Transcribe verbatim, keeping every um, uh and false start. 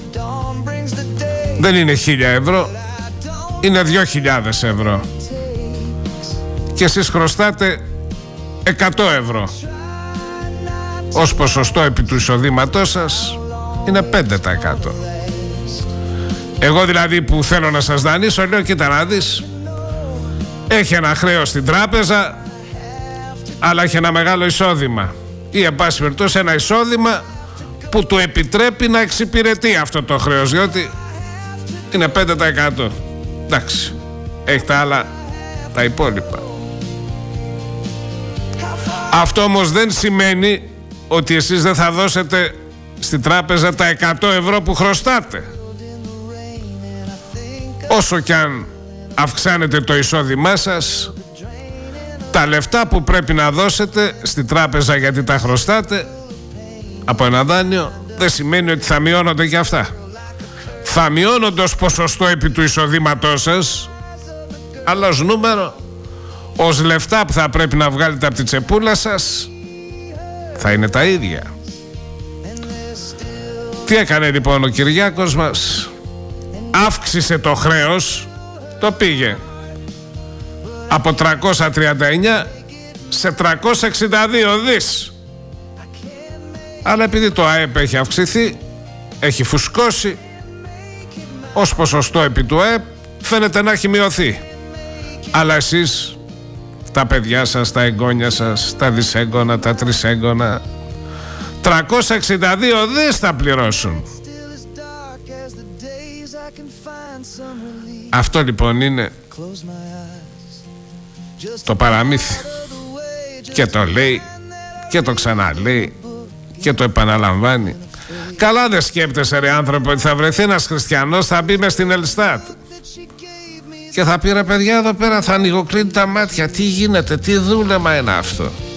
Δεν είναι χίλια ευρώ, είναι δύο χιλιάδες ευρώ. Και εσείς χρωστάτε εκατό ευρώ. Ως ποσοστό επί του εισοδήματός σας είναι πέντε τοις εκατό. Εγώ δηλαδή που θέλω να σας δανείσω, λέω κοίτα να δεις, έχει ένα χρέος στην τράπεζα, αλλά έχει ένα μεγάλο εισόδημα, ή εν πάση περιπτώσει ένα εισόδημα που του επιτρέπει να εξυπηρετεί αυτό το χρέος, διότι είναι πέντε τοις εκατό. Εντάξει, έχει τα άλλα, τα υπόλοιπα. Αυτό όμως δεν σημαίνει ότι εσείς δεν θα δώσετε στην τράπεζα τα εκατό ευρώ που χρωστάτε. Όσο κι αν αυξάνετε το εισόδημά σας, τα λεφτά που πρέπει να δώσετε στην τράπεζα γιατί τα χρωστάτε από ένα δάνειο, δεν σημαίνει ότι θα μειώνονται και αυτά. Θα μειώνονται ως ποσοστό επί του εισοδήματός σας, αλλά ως νούμερο, ως λεφτά που θα πρέπει να βγάλετε από τη τσεπούλα σας, θα είναι τα ίδια. Τι έκανε λοιπόν ο Κυριάκος μας? Αύξησε το χρέος, το πήγε από τριακόσια τριάντα εννιά σε τριακόσια εξήντα δύο δις. Αλλά επειδή το ΑΕΠ έχει αυξηθεί, έχει φουσκώσει, ως ποσοστό επί του ΑΕΠ φαίνεται να έχει μειωθεί. Αλλά εσείς, τα παιδιά σας, τα εγγόνια σας, τα δισέγγωνα, τα τρισέγγωνα, τριακόσια εξήντα δύο δις θα πληρώσουν. Αυτό λοιπόν είναι το παραμύθι. Και το λέει και το ξαναλέει και το επαναλαμβάνει. Καλά δεν σκέπτεσαι ρε άνθρωπο ότι θα βρεθεί ένας χριστιανός, θα μπει μες στην Ελστάτ και θα πει ρε παιδιά εδώ πέρα, θα ανοιγοκλίνει τα μάτια, τι γίνεται, τι δούλεμα είναι αυτό.